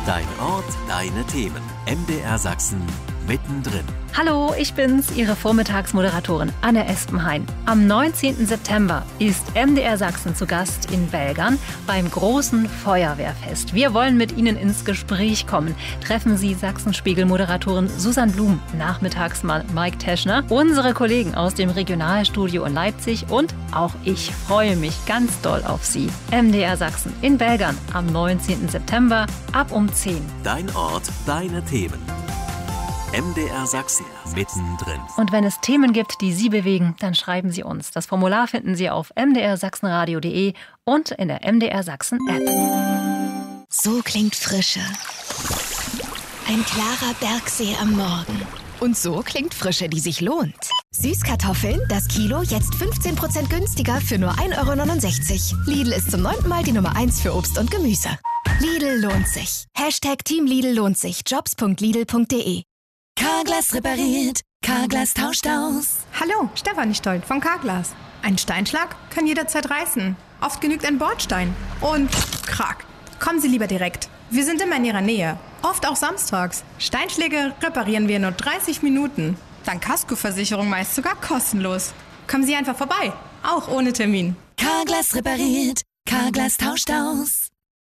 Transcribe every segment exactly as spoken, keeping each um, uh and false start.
Dein Ort, deine Themen. M D R Sachsen mittendrin. Hallo, ich bin's, Ihre Vormittagsmoderatorin Anne Espenhain. Am neunzehnten September ist M D R Sachsen zu Gast in Belgern beim großen Feuerwehrfest. Wir wollen mit Ihnen ins Gespräch kommen. Treffen Sie Sachsenspiegel-Moderatorin Susanne Blum, Nachmittagsmann Mike Teschner, unsere Kollegen aus dem Regionalstudio in Leipzig und auch ich freue mich ganz doll auf Sie. M D R Sachsen in Belgern am neunzehnten September ab um zehn. Dein Ort, deine Themen. M D R Sachsen mittendrin. Und wenn es Themen gibt, die Sie bewegen, dann schreiben Sie uns. Das Formular finden Sie auf m d r sachsenradio punkt d e und in der M D R Sachsen App. So klingt Frische. Ein klarer Bergsee am Morgen. Und so klingt Frische, die sich lohnt. Süßkartoffeln, das Kilo, jetzt fünfzehn Prozent günstiger für nur ein Euro neunundsechzig. Lidl ist zum neunten Mal die Nummer eins für Obst und Gemüse. Lidl lohnt sich. Hashtag Team Lidl lohnt sich. jobs punkt lidl punkt d e. Carglass repariert, Carglass tauscht aus. Hallo, Stefanie Stolt von Carglass. Ein Steinschlag kann jederzeit reißen. Oft genügt ein Bordstein. Und krack. Kommen Sie lieber direkt. Wir sind immer in Ihrer Nähe. Oft auch samstags. Steinschläge reparieren wir in nur dreißig Minuten. Dank Kaskoversicherung meist sogar kostenlos. Kommen Sie einfach vorbei. Auch ohne Termin. Carglass repariert, Carglass tauscht aus.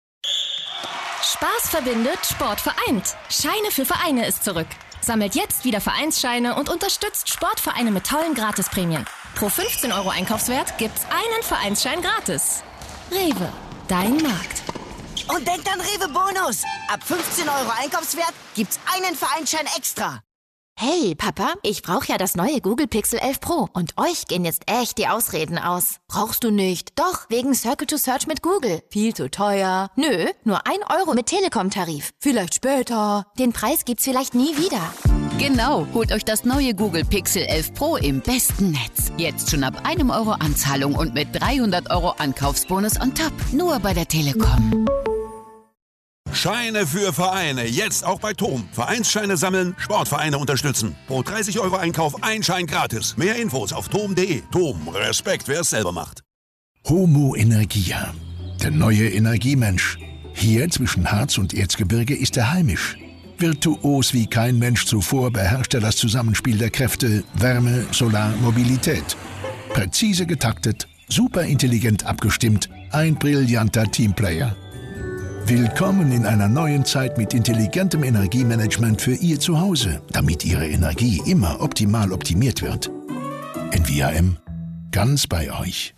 Spaß verbindet, Sport vereint. Scheine für Vereine ist zurück. Sammelt jetzt wieder Vereinsscheine und unterstützt Sportvereine mit tollen Gratisprämien. Pro fünfzehn Euro Einkaufswert gibt's einen Vereinsschein gratis. Rewe, dein Markt. Und denkt an Rewe Bonus. Ab fünfzehn Euro Einkaufswert gibt's einen Vereinsschein extra. Hey, Papa, ich brauche ja das neue Google Pixel elf Pro. Und euch gehen jetzt echt die Ausreden aus. Brauchst du nicht? Doch, wegen Circle to Search mit Google. Viel zu teuer. Nö, nur ein Euro mit Telekom-Tarif. Vielleicht später. Den Preis gibt's vielleicht nie wieder. Genau, holt euch das neue Google Pixel elf Pro im besten Netz. Jetzt schon ab einem Euro Anzahlung und mit dreihundert Euro Ankaufsbonus on top. Nur bei der Telekom. Scheine für Vereine, jetzt auch bei Tom. Vereinsscheine sammeln, Sportvereine unterstützen. Pro dreißig Euro Einkauf ein Schein gratis. Mehr Infos auf tom punkt d e. Tom, Respekt, wer es selber macht. Homo Energia, der neue Energiemensch. Hier zwischen Harz und Erzgebirge ist er heimisch. Virtuos wie kein Mensch zuvor beherrscht er das Zusammenspiel der Kräfte Wärme, Solar, Mobilität. Präzise getaktet, superintelligent abgestimmt, ein brillanter Teamplayer. Willkommen in einer neuen Zeit mit intelligentem Energiemanagement für Ihr Zuhause, damit Ihre Energie immer optimal optimiert wird. N V A M, ganz bei euch.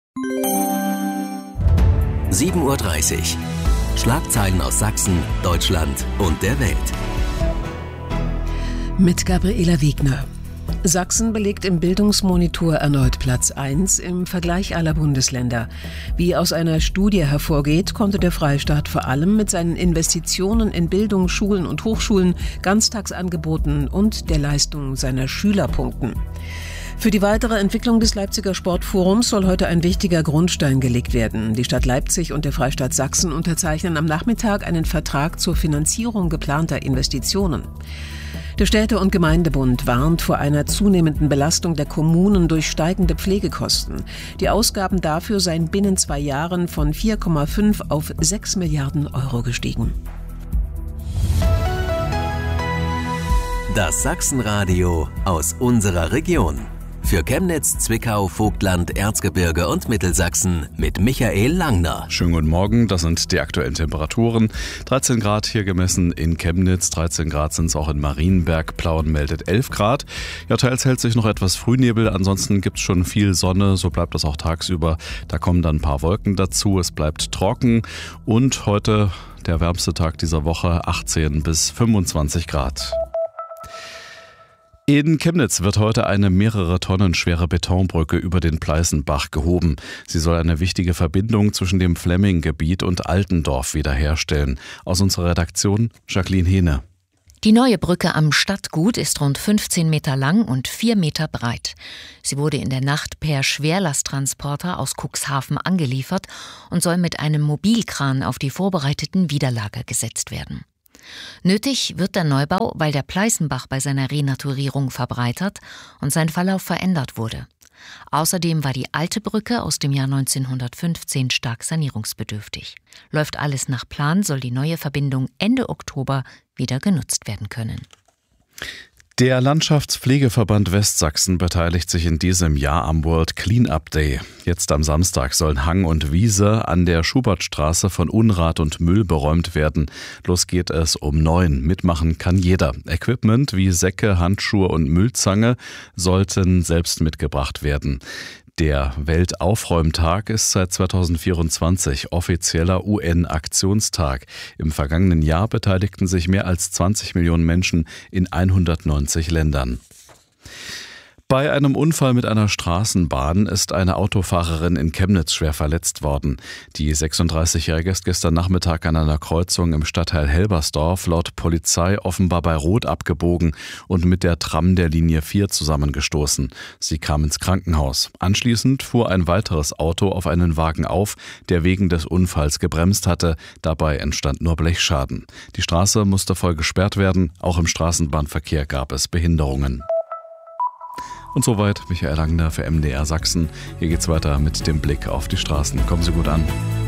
sieben Uhr dreißig. Schlagzeilen aus Sachsen, Deutschland und der Welt. Mit Gabriela Wegner. Sachsen belegt im Bildungsmonitor erneut Platz eins im Vergleich aller Bundesländer. Wie aus einer Studie hervorgeht, konnte der Freistaat vor allem mit seinen Investitionen in Bildung, Schulen und Hochschulen, Ganztagsangeboten und der Leistung seiner Schüler punkten. Für die weitere Entwicklung des Leipziger Sportforums soll heute ein wichtiger Grundstein gelegt werden. Die Stadt Leipzig und der Freistaat Sachsen unterzeichnen am Nachmittag einen Vertrag zur Finanzierung geplanter Investitionen. Der Städte- und Gemeindebund warnt vor einer zunehmenden Belastung der Kommunen durch steigende Pflegekosten. Die Ausgaben dafür seien binnen zwei Jahren von vier Komma fünf auf sechs Milliarden Euro gestiegen. Das Sachsenradio aus unserer Region. Für Chemnitz, Zwickau, Vogtland, Erzgebirge und Mittelsachsen mit Michael Langner. Schönen guten Morgen, das sind die aktuellen Temperaturen. dreizehn Grad hier gemessen in Chemnitz, dreizehn Grad sind es auch in Marienberg. Plauen meldet elf Grad. Ja, teils hält sich noch etwas Frühnebel, ansonsten gibt es schon viel Sonne, so bleibt das auch tagsüber. Da kommen dann ein paar Wolken dazu, es bleibt trocken und heute der wärmste Tag dieser Woche, achtzehn bis fünfundzwanzig Grad. In Chemnitz wird heute eine mehrere Tonnen schwere Betonbrücke über den Pleißenbach gehoben. Sie soll eine wichtige Verbindung zwischen dem Flemming-Gebiet und Altendorf wiederherstellen. Aus unserer Redaktion Jacqueline Hehne. Die neue Brücke am Stadtgut ist rund fünfzehn Meter lang und vier Meter breit. Sie wurde in der Nacht per Schwerlasttransporter aus Cuxhaven angeliefert und soll mit einem Mobilkran auf die vorbereiteten Widerlager gesetzt werden. Nötig wird der Neubau, weil der Pleißenbach bei seiner Renaturierung verbreitert und sein Verlauf verändert wurde. Außerdem war die alte Brücke aus dem Jahr neunzehnhundertfünfzehn stark sanierungsbedürftig. Läuft alles nach Plan, soll die neue Verbindung Ende Oktober wieder genutzt werden können. Der Landschaftspflegeverband Westsachsen beteiligt sich in diesem Jahr am World Clean-Up Day. Jetzt am Samstag sollen Hang und Wiese an der Schubertstraße von Unrat und Müll beräumt werden. Los geht es um neun. Mitmachen kann jeder. Equipment wie Säcke, Handschuhe und Müllzange sollten selbst mitgebracht werden. Der Weltaufräumtag ist seit zweitausendvierundzwanzig offizieller U N-Aktionstag. Im vergangenen Jahr beteiligten sich mehr als zwanzig Millionen Menschen in hundertneunzig Ländern. Bei einem Unfall mit einer Straßenbahn ist eine Autofahrerin in Chemnitz schwer verletzt worden. Die sechsunddreißigjährige ist gestern Nachmittag an einer Kreuzung im Stadtteil Helbersdorf laut Polizei offenbar bei Rot abgebogen und mit der Tram der Linie vier zusammengestoßen. Sie kam ins Krankenhaus. Anschließend fuhr ein weiteres Auto auf einen Wagen auf, der wegen des Unfalls gebremst hatte. Dabei entstand nur Blechschaden. Die Straße musste voll gesperrt werden. Auch im Straßenbahnverkehr gab es Behinderungen. Und soweit Michael Langner für M D R Sachsen. Hier geht's weiter mit dem Blick auf die Straßen. Kommen Sie gut an.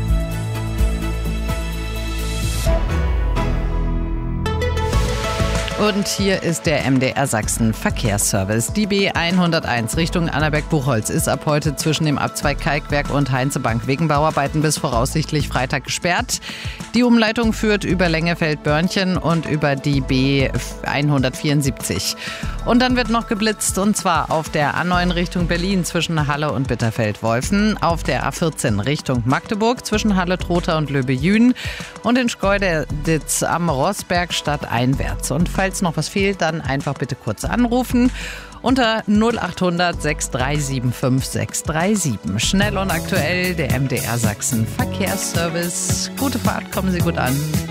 Und hier ist der M D R Sachsen Verkehrsservice. Die B hunderteins Richtung Annaberg-Buchholz ist ab heute zwischen dem Abzweig Kalkwerk und Heinzebank wegen Bauarbeiten bis voraussichtlich Freitag gesperrt. Die Umleitung führt über Lengefeld-Börnchen und über die B hundertvierundsiebzig. Und dann wird noch geblitzt, und zwar auf der A neun Richtung Berlin zwischen Halle und Bitterfeld-Wolfen, auf der A vierzehn Richtung Magdeburg zwischen Halle-Trotha und Löbe-Jühn und in Schkeuditz am Rossberg stadteinwärts. Und falls noch was fehlt, dann einfach bitte kurz anrufen unter null achthundert sechs drei sieben fünf sechs drei sieben. Schnell und aktuell der M D R Sachsen Verkehrsservice. Gute Fahrt, kommen Sie gut an.